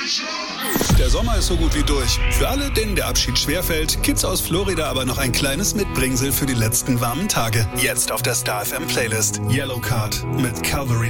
Der Sommer ist so gut wie durch. Für alle, denen der Abschied schwerfällt, gibt's aus Florida aber noch ein kleines Mitbringsel für die letzten warmen Tage. Jetzt auf der Star FM Playlist. Yellow Card mit Calvary